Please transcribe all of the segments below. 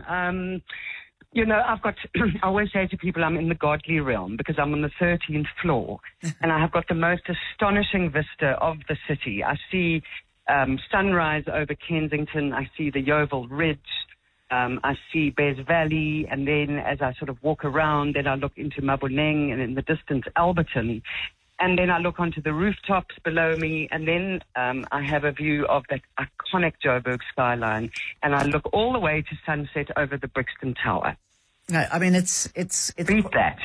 I always say to people I'm in the godly realm because I'm on the 13th floor and I have got the most astonishing vista of the city. I see sunrise over Kensington. I see the Yeovil Ridge. I see Bears Valley. And then as I sort of walk around, then I look into Maboneng and in the distance Alberton. And then I look onto the rooftops below me, and then I have a view of the iconic Joburg skyline, and I look all the way to sunset over the Brixton Tower. No, I mean, it's beat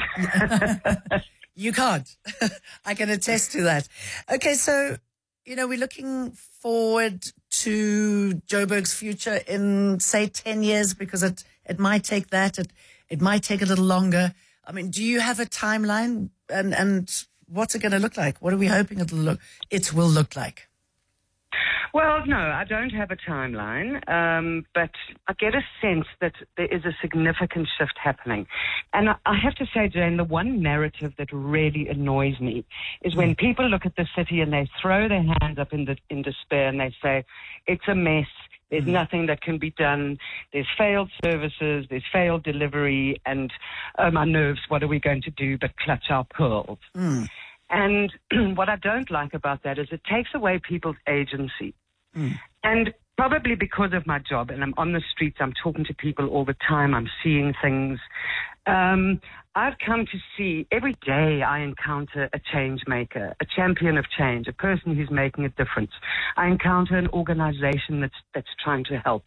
that. You can't. I can attest to that. Okay, so, we're looking forward to Joburg's future in, say, 10 years, because it might take that. It might take a little longer. I mean, do you have a timeline and what's it going to look like? What are we hoping it will look like? Well, no, I don't have a timeline, but I get a sense that there is a significant shift happening. And I have to say, Jane, the one narrative that really annoys me is when people look at the city and they throw their hands up in despair and they say, it's a mess. There's nothing that can be done. There's failed services. There's failed delivery. And, oh, my nerves, what are we going to do but clutch our pearls? And what I don't like about that is it takes away people's agency. And probably because of my job, and I'm on the streets, I'm talking to people all the time, I'm seeing things. I've come to see every day I encounter a change maker, a champion of change, a person who's making a difference. I encounter an organization that's trying to help.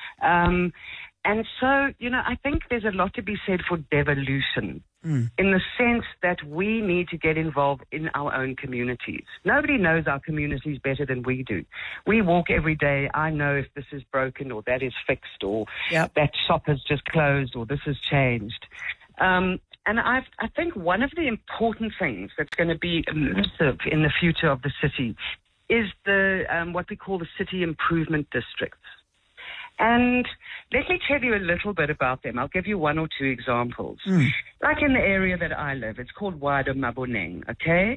And so, I think there's a lot to be said for devolution in the sense that we need to get involved in our own communities. Nobody knows our communities better than we do. We walk every day. I know if this is broken or that is fixed or that shop has just closed or this has changed. And I think one of the important things that's going to be massive in the future of the city is the what we call the city improvement districts. And let me tell you a little bit about them. I'll give you one or two examples. Like in the area that I live, it's called Wider Maboneng, okay?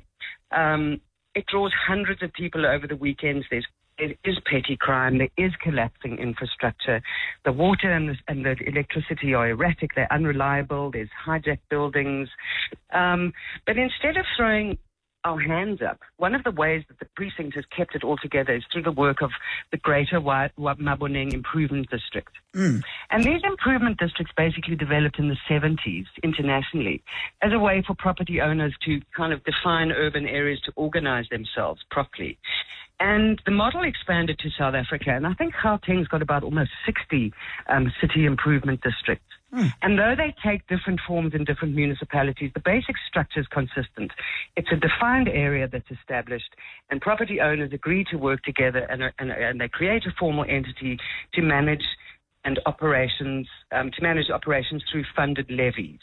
It draws hundreds of people over the weekends. There is petty crime. There is collapsing infrastructure. The water and the electricity are erratic. They're unreliable. There's hijacked buildings. But instead of throwing our hands up, one of the ways that the precinct has kept it all together is through the work of the Greater Maboneng Improvement District. And these improvement districts basically developed in the 70s internationally as a way for property owners to kind of define urban areas to organize themselves properly. And the model expanded to South Africa, and I think Gauteng's got about almost 60 city improvement districts. And though they take different forms in different municipalities, the basic structure is consistent. It's a defined area that's established, and property owners agree to work together, and they create a formal entity to manage operations through funded levies.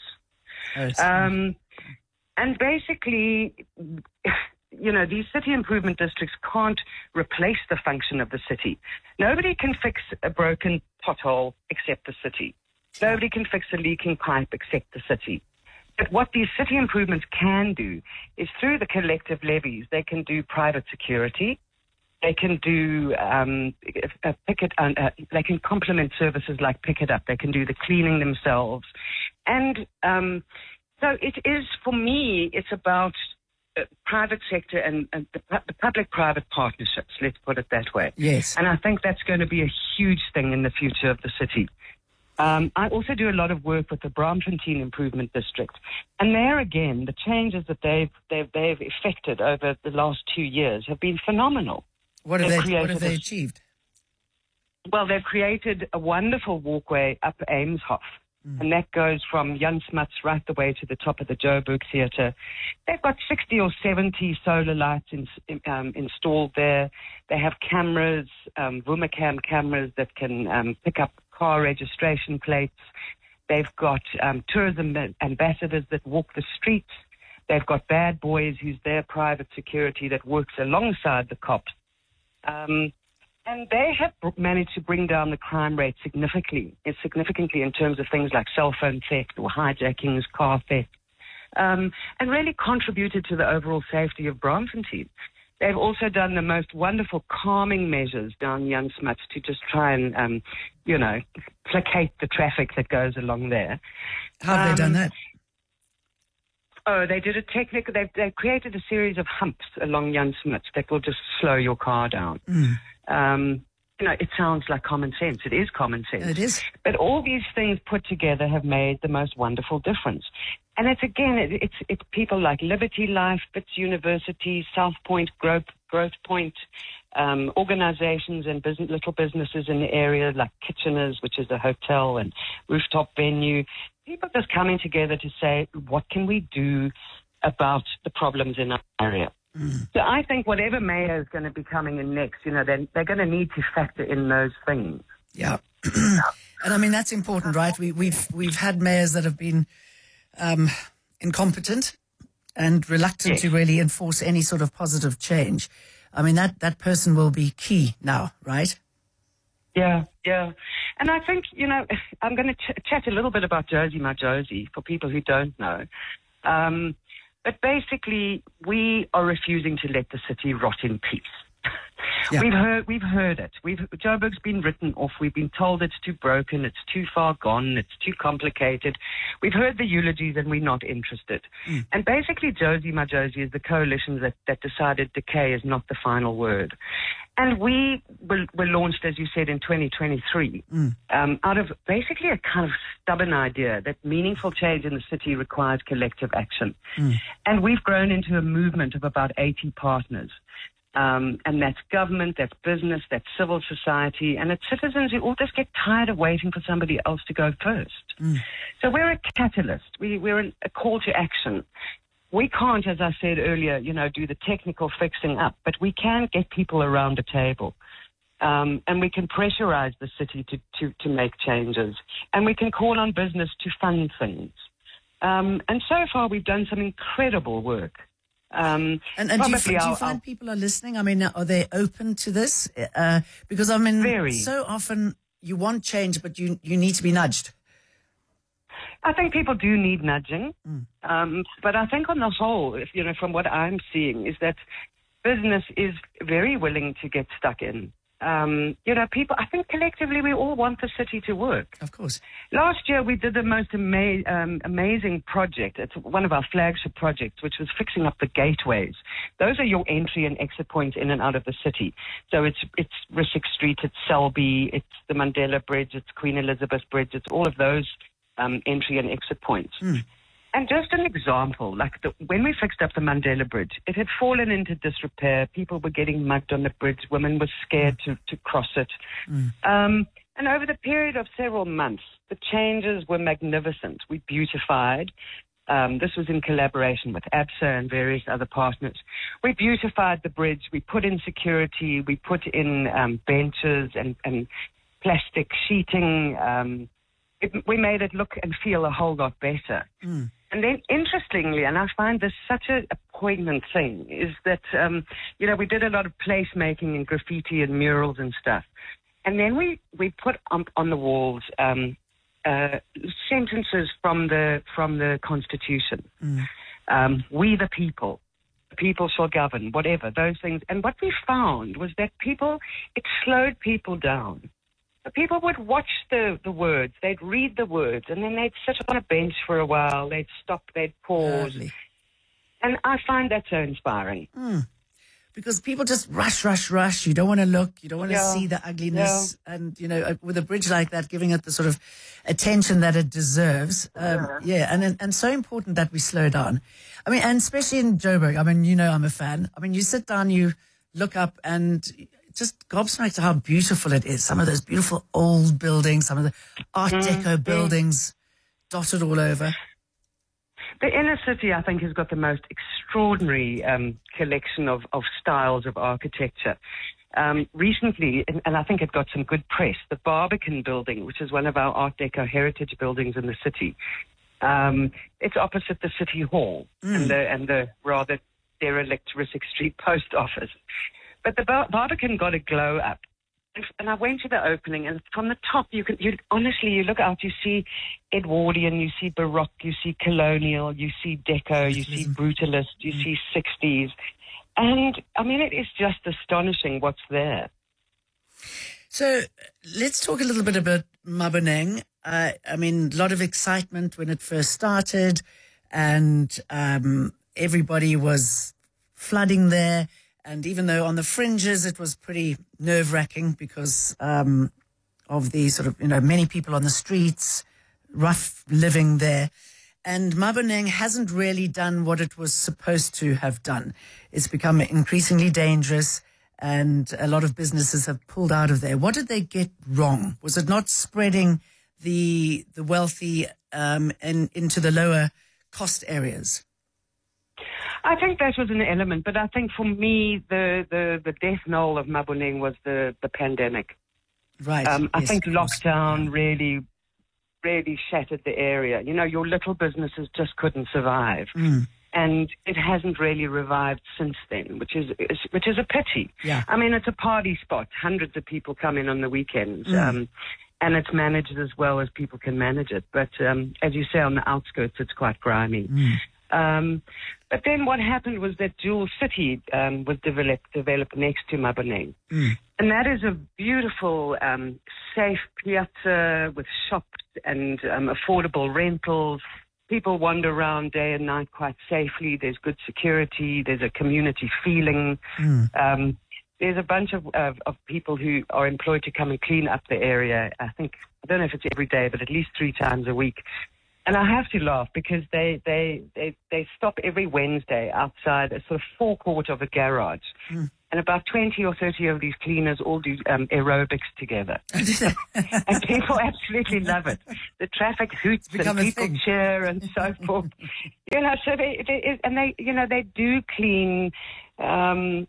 And basically, these city improvement districts can't replace the function of the city. Nobody can fix a broken pothole except the city. Nobody can fix a leaking pipe except the city. But what these city improvements can do is through the collective levies, they can do private security. They can do they can complement services like Pick It Up. They can do the cleaning themselves. And so it is, for me, it's about private sector and the public-private partnerships, let's put it that way. Yes. And I think that's going to be a huge thing in the future of the city. I also do a lot of work with the Braamfontein Improvement District. And there again, the changes that they've effected over the last 2 years have been phenomenal. What have they achieved? Well, they've created a wonderful walkway up Ameshof. And that goes from Jan Smuts right the way to the top of the Joburg Theatre. They've got 60 or 70 solar lights installed there. They have cameras, Vumacam cameras that can pick up car registration plates. They've got tourism ambassadors that walk the streets. They've got bad boys who's their private security that works alongside the cops. And they have managed to bring down the crime rate significantly in terms of things like cell phone theft or hijackings, car theft, and really contributed to the overall safety of Braamfontein. They've also done the most wonderful calming measures down Jan Smuts to just try and, placate the traffic that goes along there. How have they done that? Oh, they did a technical. They've created a series of humps along Jan Smuts that will just slow your car down. It sounds like common sense. It is common sense. It is. But all these things put together have made the most wonderful difference. And it's people like Liberty Life, Wits University, South Point, Growth Point, organizations and little businesses in the area like Kitcheners, which is a hotel and rooftop venue. People just coming together to say, what can we do about the problems in our area? So I think whatever mayor is going to be coming in next, they're going to need to factor in those things. Yeah. And I mean, that's important, right? We've had mayors that have been incompetent and reluctant to really enforce any sort of positive change. I mean, that person will be key now, right? Yeah. And I think, I'm going to chat a little bit about Josie My Josie for people who don't know. But basically, we are refusing to let the city rot in peace. Yeah. We've heard it. Joburg's been written off. We've been told it's too broken, it's too far gone, it's too complicated. We've heard the eulogies and we're not interested. And basically, Josie My Josie is the coalition that decided decay is not the final word. And we were launched, as you said, in 2023, out of basically a kind of stubborn idea that meaningful change in the city requires collective action. And we've grown into a movement of about 80 partners. And that's government, that's business, that's civil society, and it's citizens who all just get tired of waiting for somebody else to go first. So we're a catalyst. We're a call to action. We can't, as I said earlier, do the technical fixing up, but we can get people around a table. And we can pressurize the city to make changes. And we can call on business to fund things. And so far, we've done some incredible work. And do you find people are listening? I mean, are they open to this? Because I mean, so often you want change, but you need to be nudged. I think people do need nudging. But I think on the whole, from what I'm seeing, is that business is very willing to get stuck in. People, I think collectively we all want the city to work. Of course. Last year we did the most amazing project. It's one of our flagship projects, which was fixing up the gateways. Those are your entry and exit points in and out of the city. So it's Rissik Street, it's Selby, it's the Mandela Bridge, it's Queen Elizabeth Bridge, it's all of those entry and exit points. And just an example, when we fixed up the Mandela Bridge, it had fallen into disrepair. People were getting mugged on the bridge. Women were scared to cross it. And over the period of several months, the changes were magnificent. We beautified. This was in collaboration with ABSA and various other partners. We beautified the bridge. We put in security. We put in benches and plastic sheeting. We made it look and feel a whole lot better. And then, interestingly, and I find this such a poignant thing, is that, we did a lot of placemaking and graffiti and murals and stuff. And then we put on the walls sentences from the Constitution. We the people shall govern, whatever, those things. And what we found was that it slowed people down. People would watch the words, they'd read the words, and then they'd sit on a bench for a while, they'd stop, they'd pause. Lovely. And I find that so inspiring. Because people just rush. You don't want to look, you don't want to see the ugliness. And, with a bridge like that, giving it the sort of attention that it deserves. And so important that we slow down. I mean, and especially in Joburg, I mean, I'm a fan. I mean, you sit down, you look up and just gobsmacked at how beautiful it is. Some of those beautiful old buildings, some of the Art Deco buildings dotted all over. The inner city, I think, has got the most extraordinary collection of styles of architecture. Recently, and I think it got some good press, the Barbican building, which is one of our Art Deco heritage buildings in the city. It's opposite the City Hall and the rather derelict Rissik Street post office. But the Barbican got a glow up. And I went to the opening, and from the top, you look out, you see Edwardian, you see Baroque, you see Colonial, you see Deco, you see Brutalist, you see 60s. And, I mean, it is just astonishing what's there. So let's talk a little bit about Maboneng. I mean, a lot of excitement when it first started, and everybody was flooding there. And even though on the fringes it was pretty nerve-wracking because of the sort of, many people on the streets, rough living there. And Maboneng hasn't really done what it was supposed to have done. It's become increasingly dangerous, and a lot of businesses have pulled out of there. What did they get wrong? Was it not spreading the wealthy into the lower cost areas? I think that was an element, but I think for me, the death knell of Maboneng was the pandemic. Right. I think lockdown really shattered the area. Your little businesses just couldn't survive. And it hasn't really revived since then, which is a pity. Yeah. I mean, it's a party spot. Hundreds of people come in on the weekends. And it's managed as well as people can manage it. But as you say, on the outskirts, it's quite grimy. But then what happened was that Jewel City was developed next to Maboneng. And that is a beautiful, safe piazza with shops and affordable rentals. People wander around day and night quite safely. There's good security. There's a community feeling. There's a bunch of people who are employed to come and clean up the area. I don't know if it's every day, but at least 3 times a week. And I have to laugh because they stop every Wednesday outside a sort of forecourt of a garage. And about 20 or 30 of these cleaners all do aerobics together. And people absolutely love it. The traffic hoots and people cheer and so forth. So they do clean. And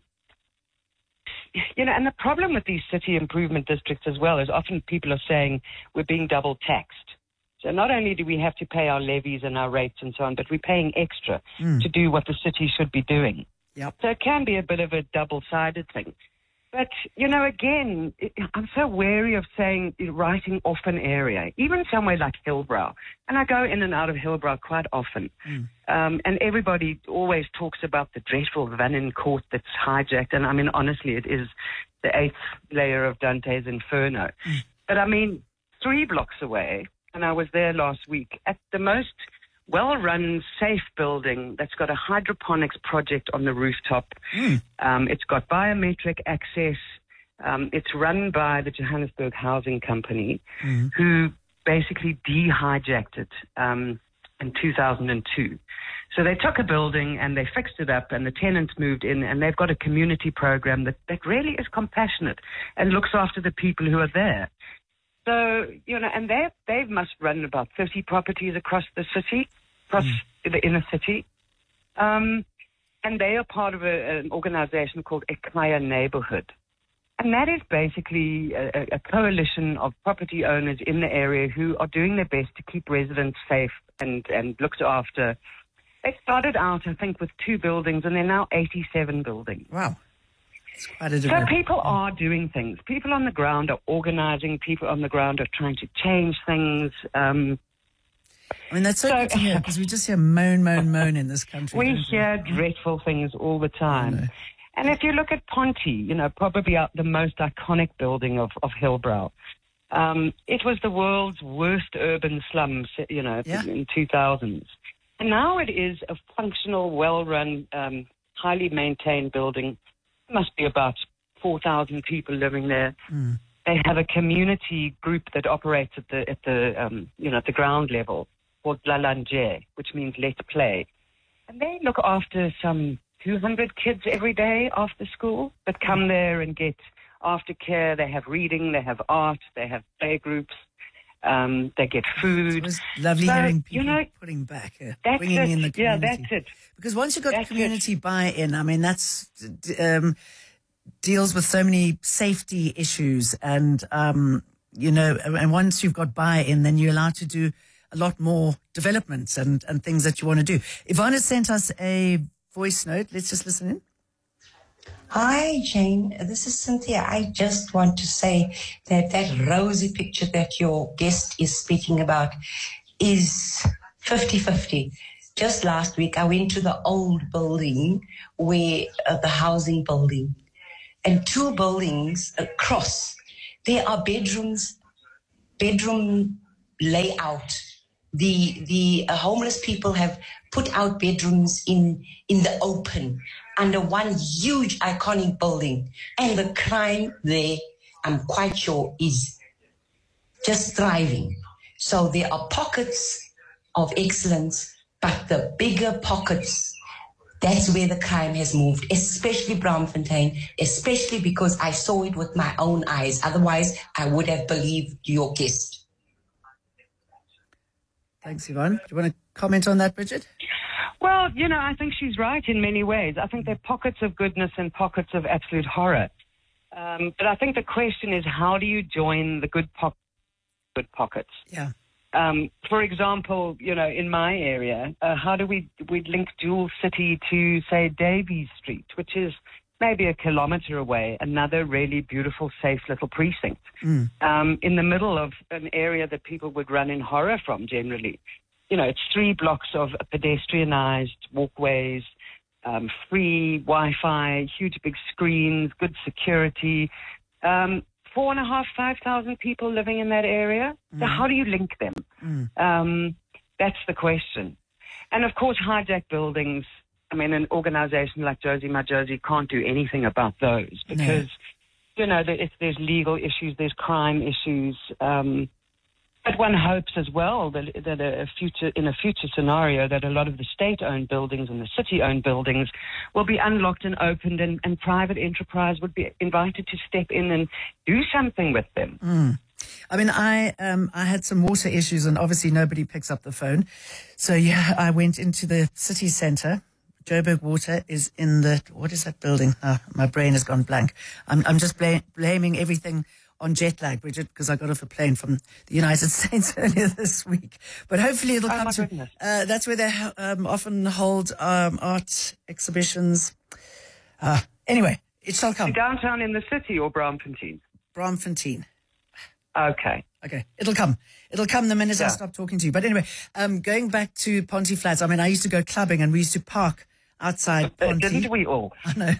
the problem with these city improvement districts as well is often people are saying we're being double taxed. So not only do we have to pay our levies and our rates and so on, but we're paying extra to do what the city should be doing. Yep. So it can be a bit of a double-sided thing. But, again, I'm so wary of writing off an area, even somewhere like Hillbrow. And I go in and out of Hillbrow quite often. And everybody always talks about the dreadful Vanin Court that's hijacked. And, I mean, honestly, it is the 8th layer of Dante's Inferno. But, I mean, 3 blocks away, and I was there last week, at the most well-run, safe building that's got a hydroponics project on the rooftop. It's got biometric access. It's run by the Johannesburg Housing Company, who basically de-hijacked it in 2002. So they took a building and they fixed it up, and the tenants moved in, and they've got a community program that really is compassionate and looks after the people who are there. So, and they must run about 30 properties across the city, across the inner city. And they are part of an organization called Ekhaya Neighborhood. And that is basically a coalition of property owners in the area who are doing their best to keep residents safe and looked after. They started out, I think, with 2 buildings, and they're now 87 buildings. Wow. So people are doing things. People on the ground are organizing. People on the ground are trying to change things. That's so good to hear, because we just hear moan in this country. We hear dreadful things all the time. And if you look at Ponte, probably the most iconic building of Hillbrow, it was the world's worst urban slum, in 2000s. And now it is a functional, well-run, highly maintained building. Must be about 4,000 people living there. They have a community group that operates at the ground level called Lalanje, which means let's play. And they look after some 200 kids every day after school that come there and get aftercare. They have reading, they have art, they have play groups. They get food. It was lovely hearing people putting back, bringing in the community. Yeah, that's it. Because once you've got community buy-in, that's deals with so many safety issues, and and once you've got buy-in, then you're allowed to do a lot more developments and things that you want to do. Ivana sent us a voice note. Let's just listen in. Hi, Jane. This is Cynthia. I just want to say that rosy picture that your guest is speaking about is 50-50. just last week, I went to the old building where the housing building, and 2 buildings across, there are bedroom layout. The homeless people have put out bedrooms in the open under one huge iconic building, and the crime there, I'm quite sure, is just thriving. So there are pockets of excellence, but the bigger pockets, that's where the crime has moved, especially Braamfontein, especially because I saw it with my own eyes. Otherwise, I would have believed your guest. Thanks, Yvonne. Do you want to comment on that, Bridget? Well, I think she's right in many ways. I think there are pockets of goodness and pockets of absolute horror. But I think the question is, how do you join the good pockets? Yeah. For example, in my area, how do we link Jewel City to, say, Davies Street, which is maybe a kilometre away, another really beautiful, safe little precinct, in the middle of an area that people would run in horror from generally. It's 3 blocks of pedestrianised walkways, free Wi-Fi, huge big screens, good security, 4,500 people living in that area. So how do you link them? That's the question. And of course, hijacked buildings. I mean, an organization like Josie My Josie can't do anything about those because, there's legal issues, there's crime issues. But one hopes as well that in a future scenario that a lot of the state-owned buildings and the city-owned buildings will be unlocked and opened, and private enterprise would be invited to step in and do something with them. I mean, I had some water issues, and obviously nobody picks up the phone. So yeah, I went into the city centre. Joburg Water is in what is that building? My brain has gone blank. I'm just blaming everything on jet lag, Bridget, because I got off a plane from the United States earlier this week. But hopefully it'll come to... that's where they often hold art exhibitions. Anyway, it shall come. Downtown in the city or Braamfontein? Braamfontein. Okay. It'll come. It'll come the minute I stop talking to you. But anyway, going back to Ponty Flats, I mean, I used to go clubbing and we used to park outside Ponty. Didn't we all? I know.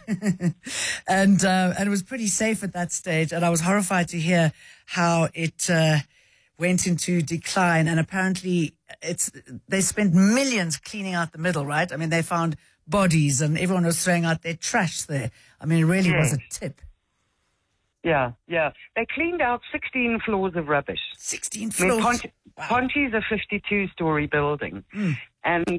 And it was pretty safe at that stage. And I was horrified to hear how it went into decline. And apparently they spent millions cleaning out the middle, right? I mean, they found bodies and everyone was throwing out their trash there. I mean, it really was a tip. Yeah. They cleaned out 16 floors of rubbish. 16 floors? Ponty is a 52-story building. And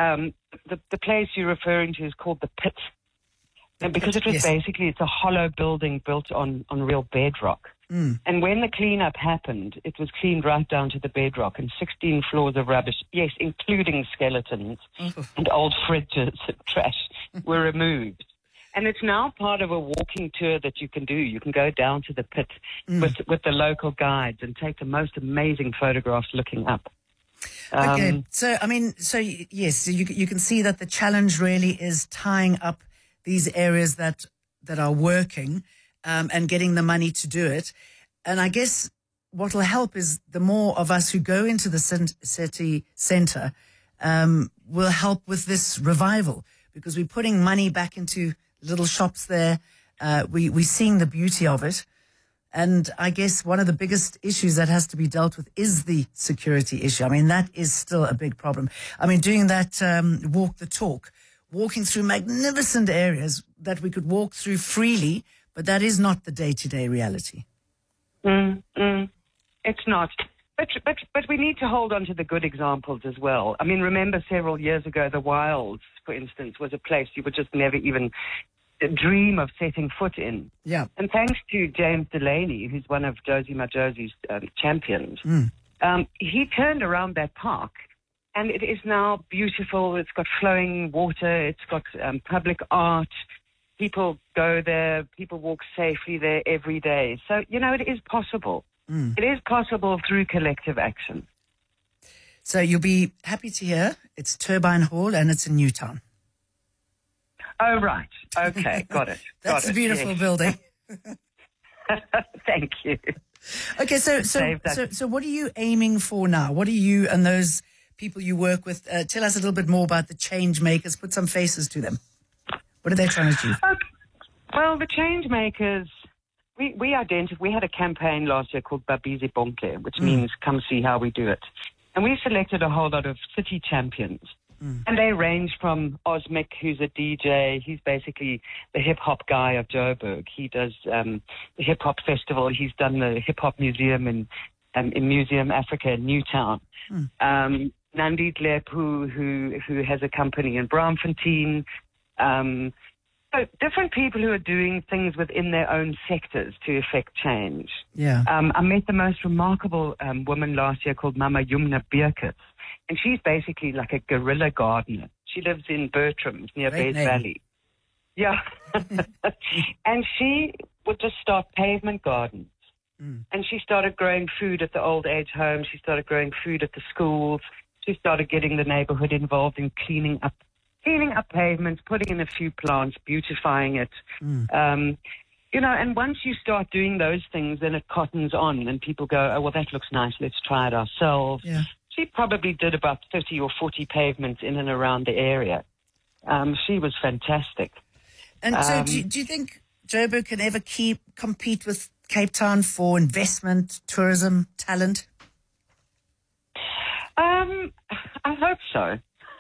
the place you're referring to is called the Pit. And because it was basically, it's a hollow building built on real bedrock. And when the cleanup happened, it was cleaned right down to the bedrock, and 16 floors of rubbish, yes, including skeletons and old fridges and trash, were removed. And it's now part of a walking tour that you can do. You can go down to the pit with the local guides and take the most amazing photographs looking up. Okay, so yes, you can see that the challenge really is tying up these areas that are working and getting the money to do it. And I guess what will help is the more of us who go into the city centre will help with this revival, because we're putting money back into little shops there. We're seeing the beauty of it. And I guess one of the biggest issues that has to be dealt with is the security issue. I mean, that is still a big problem. I mean, doing that walk the talk, walking through magnificent areas that we could walk through freely, but that is not the day-to-day reality. It's not. But we need to hold on to the good examples as well. I mean, remember several years ago, the Wilds, for instance, was a place you would just never even dream of setting foot in. Yeah. And thanks to James Delaney, who's one of Josie My Josie's champions, he turned around that park, and it is now beautiful. It's got flowing water. It's got public art. People go there. People walk safely there every day. So, it is possible. It is possible through collective action. So you'll be happy to hear it's Turbine Hall and it's in Newtown. Oh, right. Okay, got it. That's a beautiful building. Thank you. Okay, so what are you aiming for now? What are you and those people you work with. Tell us a little bit more about the change makers. Put some faces to them. What are they trying to achieve? Well, the change makers, we had a campaign last year called Babizi Bonke, which means come see how we do it. And we selected a whole lot of city champions. And they range from Osmic, who's a DJ. He's basically the hip-hop guy of Joburg. He does the hip-hop festival. He's done the hip-hop museum in Museum Africa in Newtown. Nandi Gleb, who has a company in Braamfontein. So different people who are doing things within their own sectors to effect change. Yeah. I met the most remarkable woman last year called Mama Yumna Birkes. And she's basically like a guerrilla gardener. She lives in Bertram, near Bays Valley. Yeah. And she would just start pavement gardens. And she started growing food at the old age home. She started growing food at the schools. She started getting the neighborhood involved in cleaning up pavements, putting in a few plants, beautifying it. And once you start doing those things, then it cottons on and people go, oh, well, that looks nice. Let's try it ourselves. Yeah. She probably did about 30 or 40 pavements in and around the area. She was fantastic. And so do you think Joburg can ever compete with Cape Town for investment, tourism, talent? I hope so.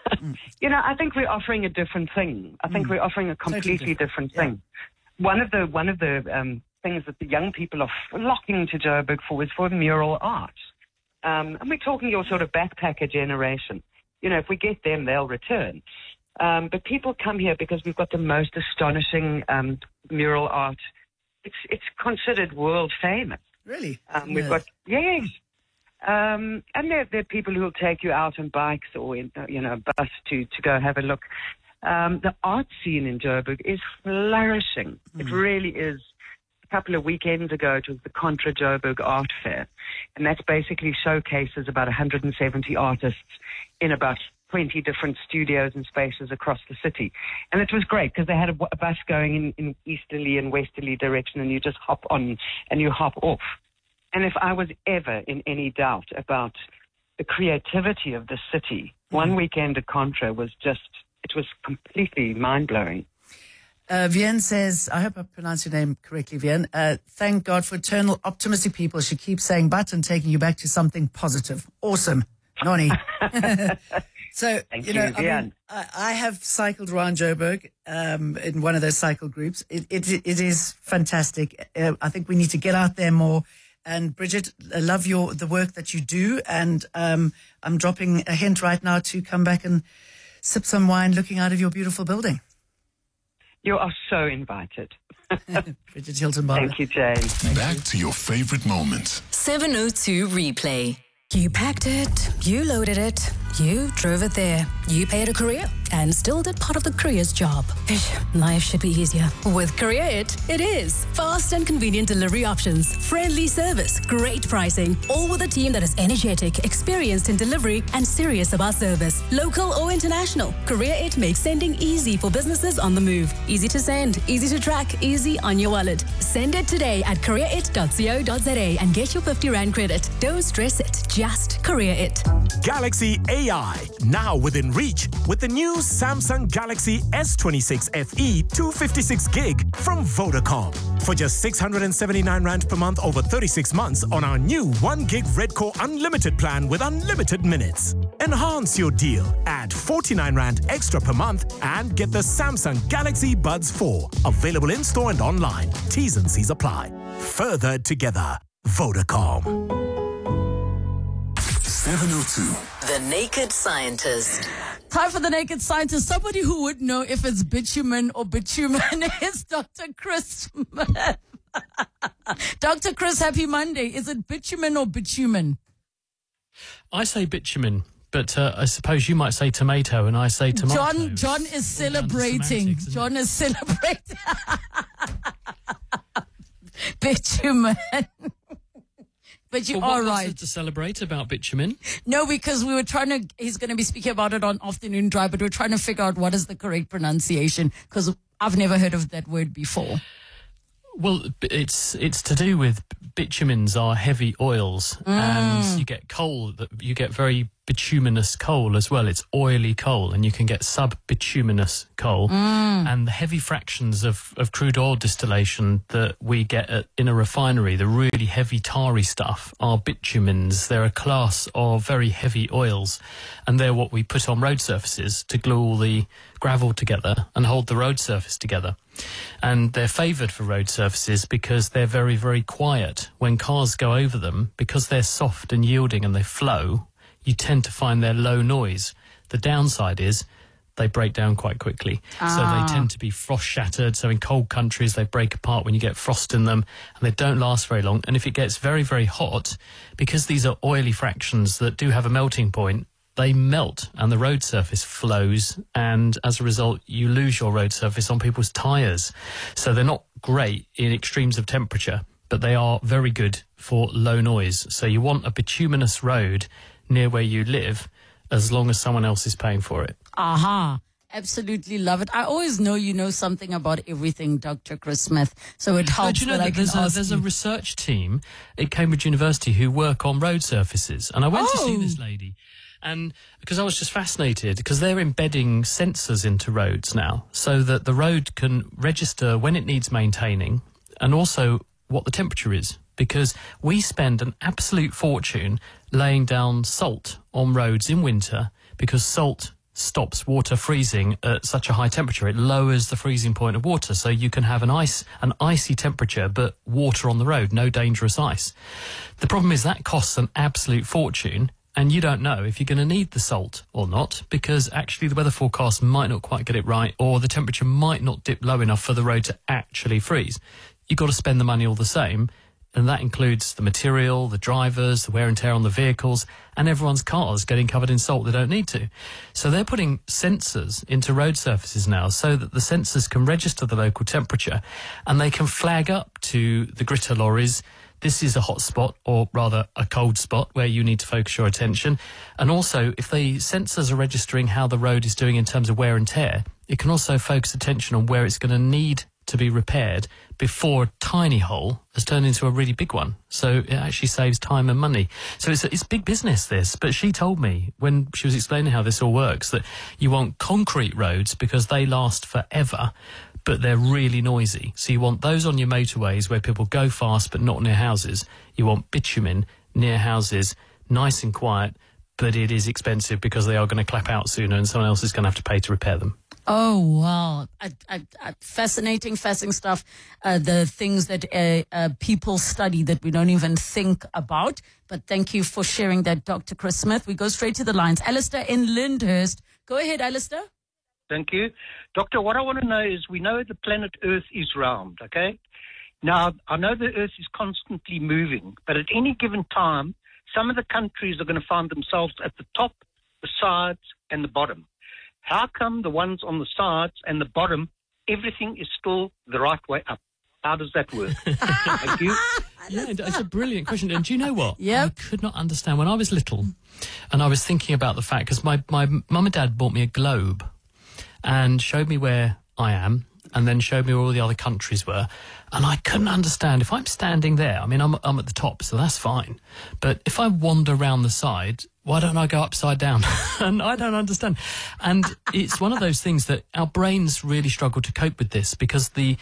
I think we're offering a different thing. I think we're offering a completely different thing. One of the things that the young people are flocking to Joburg for is for mural art. And we're talking your sort of backpacker generation. If we get them, they'll return. But people come here because we've got the most astonishing mural art. It's considered world famous. Really? We've got, yes. And there are people who will take you out on bikes or in a bus to go have a look. The art scene in Joburg is flourishing. It really is. A couple of weekends ago, it was the Contra Joburg Art Fair, and that's basically showcases about 170 artists in about 20 different studios and spaces across the city. And it was great because they had a bus going in easterly and westerly direction, and you just hop on and you hop off. And if I was ever in any doubt about the creativity of the city, one weekend at Contra was it was completely mind-blowing. Vienne says, I hope I pronounced your name correctly, Vienne. Thank God for eternal optimistic people. She keeps saying but and taking you back to something positive. Awesome. Noni. So, Thank you, Vienne. I have cycled around Joburg in one of those cycle groups. It is fantastic. I think we need to get out there more. And Bridget, I love the work that you do. And I'm dropping a hint right now to come back and sip some wine looking out of your beautiful building. You are so invited. Bridget Hilton-Barber. Thank you, Jane. Back to your favorite moments. 702 Replay. You packed it, you loaded it, you drove it there, you paid a courier and still did part of the courier's job. Life should be easier. With Courier it is. Fast and convenient delivery options, friendly service, great pricing, all with a team that is energetic, experienced in delivery and serious about service. Local or international, Courier it makes sending easy for businesses on the move. Easy to send, easy to track, easy on your wallet. Send it today at courierit.co.za and get your 50 Rand credit. Don't stress it, just Courier it. Galaxy AI, now within reach with the new Samsung Galaxy S26 FE 256 gig from Vodacom. For just 679 Rand per month over 36 months on our new 1 gig Redcore Unlimited plan with unlimited minutes. Enhance your deal. Add 49 Rand extra per month and get the Samsung Galaxy Buds 4. Available in store and online. T's and C's apply. Further together. Vodacom. 702. The Naked Scientist. Time for the Naked Scientist. Somebody who would know if it's bitumen or bitumen is Dr. Chris Smith. Dr. Chris, happy Monday. Is it bitumen or bitumen? I say bitumen, but I suppose you might say tomato and I say tomato. John is celebrating. John is celebrating. Bitumen. But you are right. What's to celebrate about bitumen? No, because we were he's going to be speaking about it on Afternoon Drive, but we're trying to figure out what is the correct pronunciation because I've never heard of that word before. Well, it's to do with bitumens are heavy oils, and you get coal. You get very bituminous coal as well. It's oily coal, and you can get sub-bituminous coal. And the heavy fractions of crude oil distillation that we get in a refinery, the really heavy tarry stuff, are bitumens. They're a class of very heavy oils, and they're what we put on road surfaces to glue all the gravel together and hold the road surface together. And they're favoured for road surfaces because they're very, very quiet. When cars go over them, because they're soft and yielding and they flow, you tend to find they're low noise. The downside is they break down quite quickly. So they tend to be frost shattered. So in cold countries, they break apart when you get frost in them, and they don't last very long. And if it gets very, very hot, because these are oily fractions that do have a melting point, they melt and the road surface flows, and as a result you lose your road surface on people's tyres. So they're not great in extremes of temperature, but they are very good for low noise. So you want a bituminous road near where you live as long as someone else is paying for it. Aha. Absolutely love it. I always know you know something about everything, Dr. Chris Smith, so it helps. But you know that there's a research team at Cambridge University who work on road surfaces, and I went to see this lady. And because I was just fascinated, because they're embedding sensors into roads now so that the road can register when it needs maintaining and also what the temperature is. Because we spend an absolute fortune laying down salt on roads in winter because salt stops water freezing at such a high temperature. It lowers the freezing point of water, so you can have an icy temperature, but water on the road, no dangerous ice. The problem is that costs an absolute fortune. And you don't know if you're going to need the salt or not, because actually the weather forecast might not quite get it right, or the temperature might not dip low enough for the road to actually freeze. You've got to spend the money all the same, and that includes the material, the drivers, the wear and tear on the vehicles, and everyone's cars getting covered in salt they don't need to. So they're putting sensors into road surfaces now so that the sensors can register the local temperature, and they can flag up to the gritter lorries, this is a hot spot, or rather a cold spot, where you need to focus your attention. And also, if the sensors are registering how the road is doing in terms of wear and tear, it can also focus attention on where it's going to need to be repaired before a tiny hole has turned into a really big one. So it actually saves time and money. So it's big business, this. But she told me, when she was explaining how this all works, that you want concrete roads because they last forever, but they're really noisy. So you want those on your motorways where people go fast but not near houses. You want bitumen near houses, nice and quiet, but it is expensive because they are going to clap out sooner and someone else is going to have to pay to repair them. Oh, wow. Fascinating stuff. The things that people study that we don't even think about. But thank you for sharing that, Dr. Chris Smith. We go straight to the lines. Alistair in Lyndhurst. Go ahead, Alistair. Thank you. Doctor, what I want to know is, we know the planet Earth is round, okay? Now, I know the Earth is constantly moving, but at any given time, some of the countries are going to find themselves at the top, the sides, and the bottom. How come the ones on the sides and the bottom, everything is still the right way up? How does that work? Thank you. Yeah, it's a brilliant question. And do you know what? Yep. I could not understand when I was little, and I was thinking about the fact, because my mum and dad bought me a globe and showed me where I am, and then showed me where all the other countries were. And I couldn't understand, if I'm standing there, I mean, I'm at the top, so that's fine. But if I wander around the side, why don't I go upside down? And I don't understand. And it's one of those things that our brains really struggle to cope with this, because the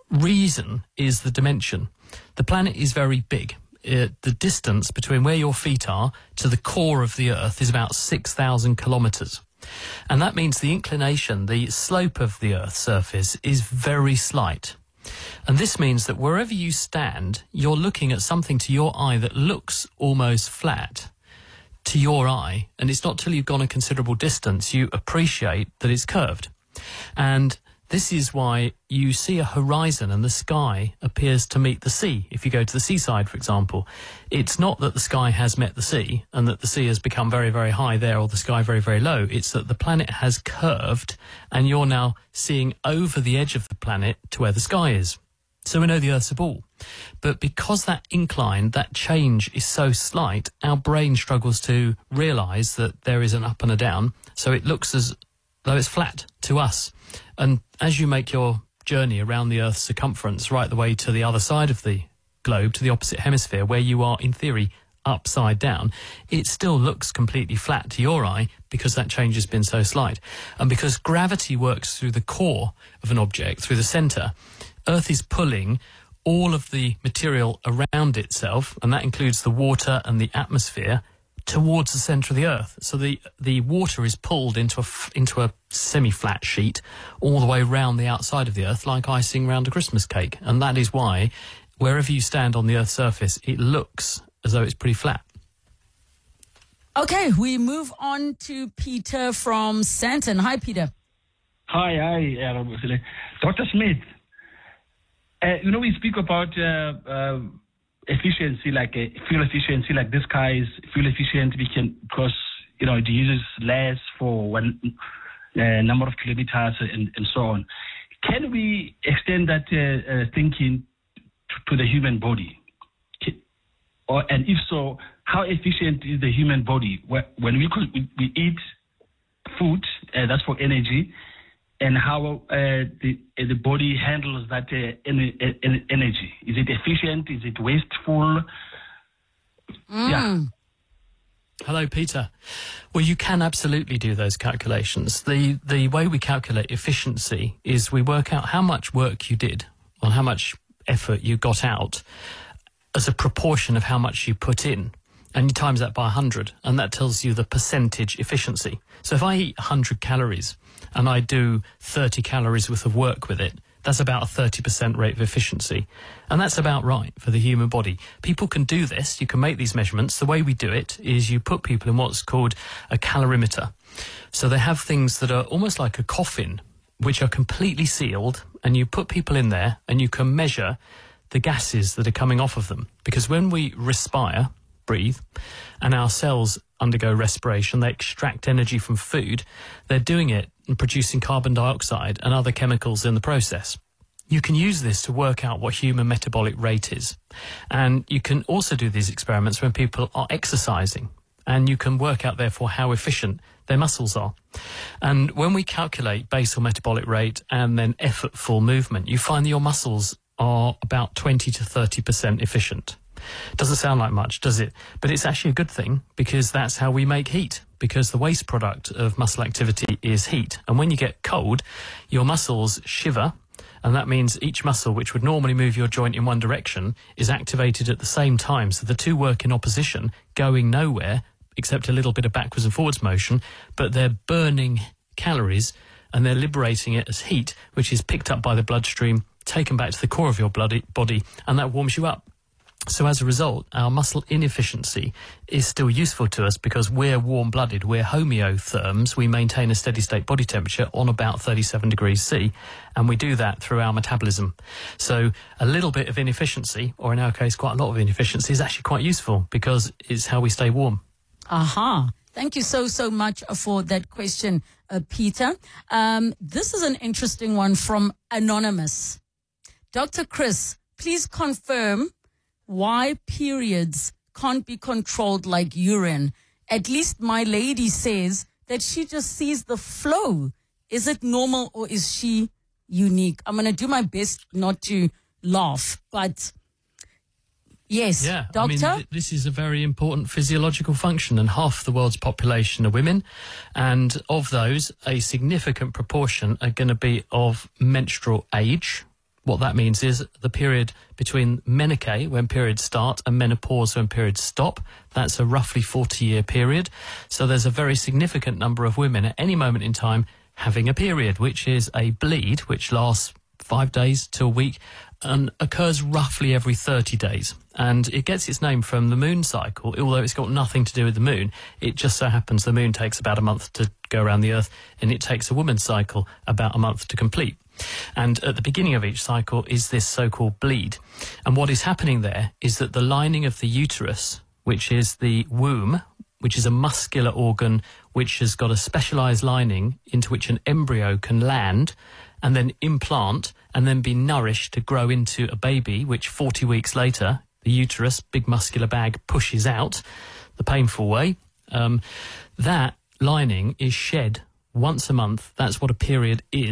reason is the dimension. The planet is very big. The distance between where your feet are to the core of the Earth is about 6,000 kilometres. And that means the inclination, the slope of the Earth's surface is very slight. And this means that wherever you stand, you're looking at something to your eye that looks almost flat to your eye. And it's not till you've gone a considerable distance you appreciate that it's curved. And this is why you see a horizon and the sky appears to meet the sea. If you go to the seaside, for example, it's not that the sky has met the sea and that the sea has become very, very high there, or the sky very, very low. It's that the planet has curved and you're now seeing over the edge of the planet to where the sky is. So we know the Earth's a ball. But because that incline, that change is so slight, our brain struggles to realise that there is an up and a down. So it looks as though it's flat to us. And as you make your journey around the Earth's circumference right the way to the other side of the globe, to the opposite hemisphere, where you are, in theory, upside down, it still looks completely flat to your eye because that change has been so slight. And because gravity works through the core of an object, through the centre, Earth is pulling all of the material around itself, and that includes the water and the atmosphere, towards the centre of the Earth. So the water is pulled into a semi-flat sheet all the way round the outside of the Earth, like icing round a Christmas cake. And that is why, wherever you stand on the Earth's surface, it looks as though it's pretty flat. Okay, we move on to Peter from Sandton. Hi, Peter. Hi, Dr. Smith. We speak about efficiency, like fuel efficiency, like this car is fuel efficient because it uses less for one number of kilometers and so on. Can we extend that thinking to the human body? And if so, how efficient is the human body when we eat food that's for energy, and how the body handles that energy? Is it efficient? Is it wasteful? Yeah. Hello, Peter. Well, you can absolutely do those calculations. The way we calculate efficiency is we work out how much work you did or how much effort you got out as a proportion of how much you put in. And you times that by 100, and that tells you the percentage efficiency. So if I eat 100 calories and I do 30 calories worth of work with it, that's about a 30% rate of efficiency. And that's about right for the human body. People can do this. You can make these measurements. The way we do it is you put people in what's called a calorimeter. So they have things that are almost like a coffin, which are completely sealed, and you put people in there and you can measure the gases that are coming off of them. Because when we respire, breathe, and our cells undergo respiration, they extract energy from food, they're doing it and producing carbon dioxide and other chemicals in the process. You can use this to work out what human metabolic rate is. And you can also do these experiments when people are exercising, and you can work out therefore how efficient their muscles are. And when we calculate basal metabolic rate and then effortful movement, you find that your muscles are about 20 to 30% efficient. Doesn't sound like much, does it? But it's actually a good thing, because that's how we make heat, because the waste product of muscle activity is heat. And when you get cold, your muscles shiver, and that means each muscle, which would normally move your joint in one direction, is activated at the same time. So the two work in opposition, going nowhere, except a little bit of backwards and forwards motion, but they're burning calories and they're liberating it as heat, which is picked up by the bloodstream, taken back to the core of your body, and that warms you up. So as a result, our muscle inefficiency is still useful to us because we're warm-blooded, we're homeotherms, we maintain a steady-state body temperature on about 37 degrees C, and we do that through our metabolism. So a little bit of inefficiency, or in our case quite a lot of inefficiency, is actually quite useful because it's how we stay warm. Aha. Thank you so much for that question, Peter. This is an interesting one from Anonymous. Dr. Chris, please confirm why periods can't be controlled like urine. At least my lady says that she just sees the flow. Is it normal or is she unique? I'm going to do my best not to laugh, but yes, yeah, doctor? I mean, this is a very important physiological function, and half the world's population are women, and of those, a significant proportion are going to be of menstrual age. What that means is the period between menarche, when periods start, and menopause, when periods stop. That's a roughly 40-year period. So there's a very significant number of women at any moment in time having a period, which is a bleed, which lasts 5 days to a week and occurs roughly every 30 days. And it gets its name from the moon cycle, although it's got nothing to do with the moon. It just so happens the moon takes about a month to go around the Earth, and it takes a woman's cycle about a month to complete. And at the beginning of each cycle is this so-called bleed. And what is happening there is that the lining of the uterus, which is the womb, which is a muscular organ which has got a specialised lining into which an embryo can land and then implant and then be nourished to grow into a baby, which 40 weeks later, the uterus, big muscular bag, pushes out the painful way. That lining is shed once a month. That's what a period is.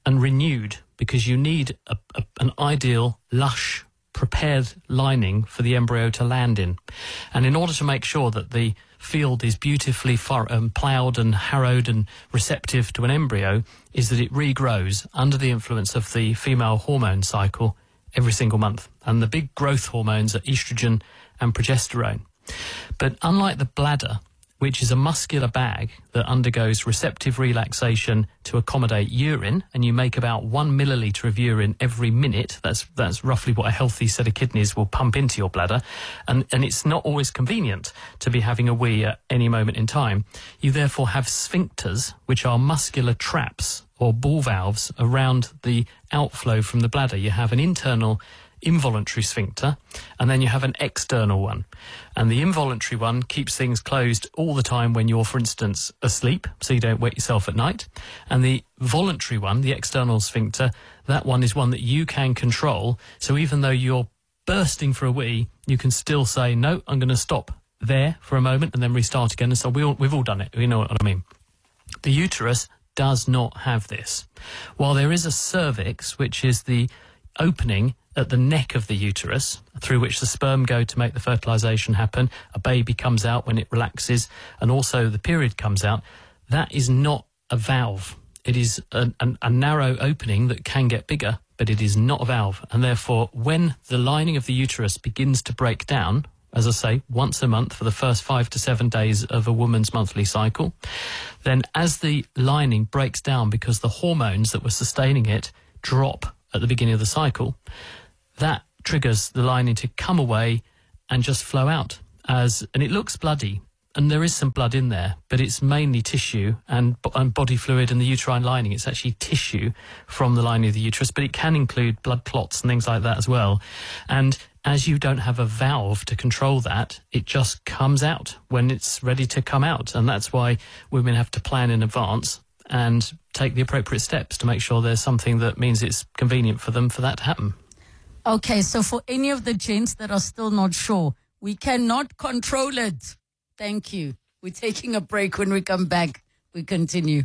and renewed, because you need an ideal, lush, prepared lining for the embryo to land in. And in order to make sure that the field is beautifully ploughed and harrowed and receptive to an embryo, is that it regrows under the influence of the female hormone cycle every single month. And the big growth hormones are estrogen and progesterone. But unlike the bladder, which is a muscular bag that undergoes receptive relaxation to accommodate urine, and you make about 1 milliliter of urine every minute. That's roughly what a healthy set of kidneys will pump into your bladder, and it's not always convenient to be having a wee at any moment in time. You therefore have sphincters, which are muscular traps or ball valves around the outflow from the bladder. You have an internal involuntary sphincter, and then you have an external one. And the involuntary one keeps things closed all the time when you're, for instance, asleep, so you don't wake yourself at night. And the voluntary one, the external sphincter, that one is one that you can control. So even though you're bursting for a wee, you can still say, no, I'm going to stop there for a moment and then restart again. And so we've all done it. You know what I mean? The uterus does not have this. While there is a cervix, which is the opening at the neck of the uterus through which the sperm go to make the fertilization happen, a baby comes out when it relaxes, and also the period comes out, that is not a valve. It is a narrow opening that can get bigger, but it is not a valve. And therefore, when the lining of the uterus begins to break down, as I say, once a month for the first 5 to 7 days of a woman's monthly cycle, then as the lining breaks down because the hormones that were sustaining it drop at the beginning of the cycle, that triggers the lining to come away and just flow out. And it looks bloody, and there is some blood in there, but it's mainly tissue and body fluid and the uterine lining. It's actually tissue from the lining of the uterus, but it can include blood clots and things like that as well. And as you don't have a valve to control that, it just comes out when it's ready to come out. And that's why women have to plan in advance and take the appropriate steps to make sure there's something that means it's convenient for them for that to happen. Okay, so for any of the gents that are still not sure, we cannot control it. Thank you. We're taking a break. When we come back, we continue.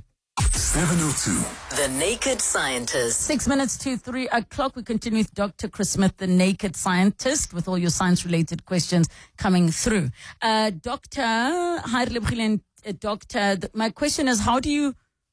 702. The Naked Scientist. 6 minutes to 3 o'clock. We continue with Dr. Chris Smith, the Naked Scientist, with all your science-related questions coming through. Doctor, my question is, how do you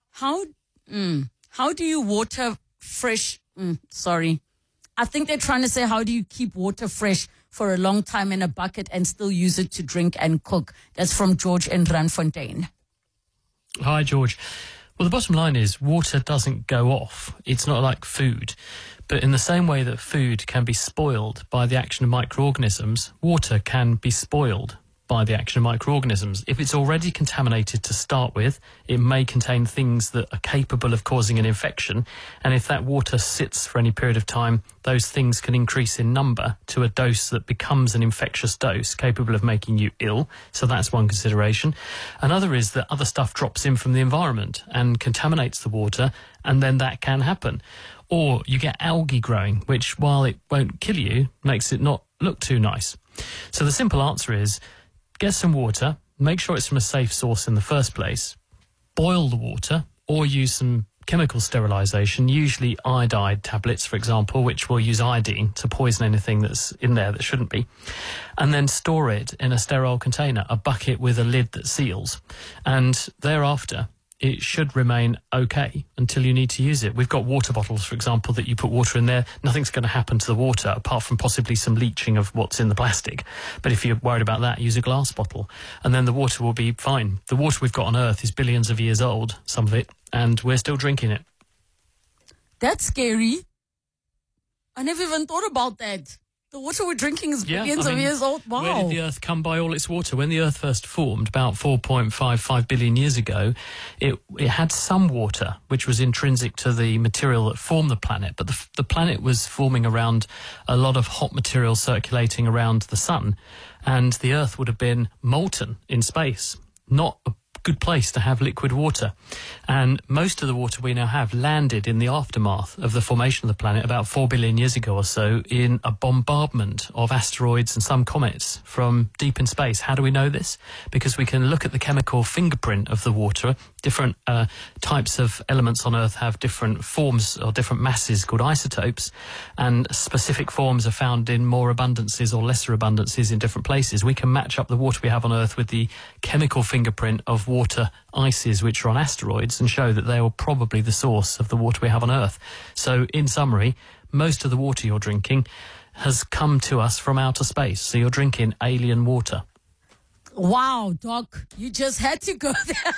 water fresh? I think they're trying to say, how do you keep water fresh for a long time in a bucket and still use it to drink and cook? That's from George in Randfontein. Hi, George. Well, the bottom line is water doesn't go off. It's not like food. But in the same way that food can be spoiled by the action of microorganisms, water can be spoiled by the action of microorganisms. If it's already contaminated to start with, it may contain things that are capable of causing an infection. And if that water sits for any period of time, those things can increase in number to a dose that becomes an infectious dose, capable of making you ill. So that's one consideration. Another is that other stuff drops in from the environment and contaminates the water, and then that can happen. Or you get algae growing, which, while it won't kill you, makes it not look too nice. So the simple answer is, get some water, make sure it's from a safe source in the first place, boil the water, or use some chemical sterilization, usually iodide tablets, for example, which will use iodine to poison anything that's in there that shouldn't be, and then store it in a sterile container, a bucket with a lid that seals. And thereafter, it should remain okay until you need to use it. We've got water bottles, for example, that you put water in there. Nothing's going to happen to the water apart from possibly some leaching of what's in the plastic. But if you're worried about that, use a glass bottle, and then the water will be fine. The water we've got on Earth is billions of years old, some of it, and we're still drinking it. That's scary. I never even thought about that. The water we're drinking is billions of years old. Wow. Where did the Earth come by all its water? When the Earth first formed, about 4.55 billion years ago, it had some water, which was intrinsic to the material that formed the planet. But the planet was forming around a lot of hot material circulating around the sun, and the Earth would have been molten in space, not good place to have liquid water. And most of the water we now have landed in the aftermath of the formation of the planet about 4 billion years ago or so in a bombardment of asteroids and some comets from deep in space. How do we know this? Because we can look at the chemical fingerprint of the water. Different types of elements on Earth have different forms or different masses called isotopes, and specific forms are found in more abundances or lesser abundances in different places. We can match up the water we have on Earth with the chemical fingerprint of water ices which are on asteroids and show that they are probably the source of the water we have on Earth. So in summary, most of the water you're drinking has come to us from outer space. So you're drinking alien water. Wow, Doc, you just had to go there.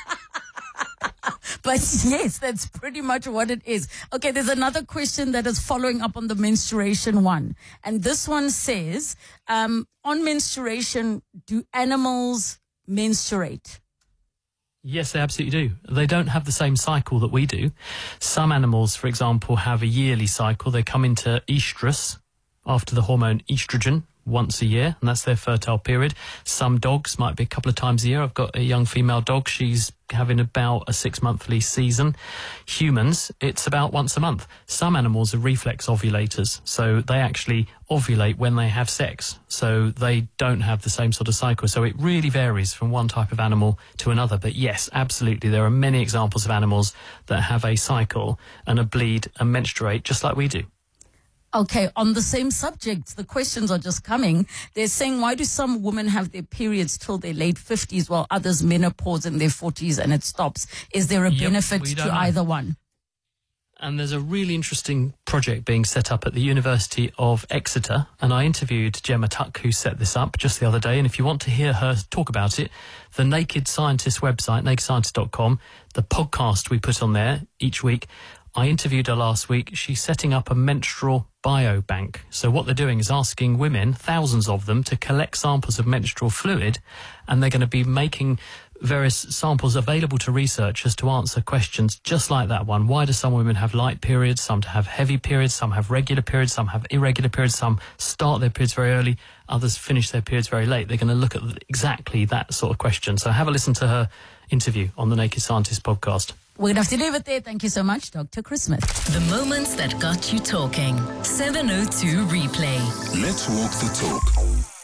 But yes, that's pretty much what it is. Okay, there's another question that is following up on the menstruation one. And this one says, on menstruation, do animals menstruate? Yes, they absolutely do. They don't have the same cycle that we do. Some animals, for example, have a yearly cycle. They come into estrus after the hormone estrogen once a year, and that's their fertile period. Some dogs might be a couple of times a year. I've got a young female dog. She's having about a 6-monthly season. Humans, it's about once a month. Some animals are reflex ovulators, so they actually ovulate when they have sex. So they don't have the same sort of cycle. So it really varies from one type of animal to another. But yes, absolutely, there are many examples of animals that have a cycle and a bleed and menstruate just like we do. Okay, on the same subject, the questions are just coming. They're saying, why do some women have their periods till their late 50s while others menopause in their 40s and it stops? Is there a benefit to either one? And there's a really interesting project being set up at the University of Exeter. And I interviewed Gemma Tuck, who set this up just the other day. And if you want to hear her talk about it, the Naked Scientist website, nakedscientist.com, the podcast we put on there each week, I interviewed her last week. She's setting up a menstrual biobank. So what they're doing is asking women, thousands of them, to collect samples of menstrual fluid, and they're going to be making various samples available to researchers to answer questions just like that one. Why do some women have light periods, some have heavy periods, some have regular periods, some have irregular periods, some start their periods very early, others finish their periods very late? They're going to look at exactly that sort of question. So have a listen to her interview on the Naked Scientist podcast. We're going to have to leave it there. Thank you so much, Dr. Chris Smith. The moments that got you talking. 702 Replay. Let's walk the talk.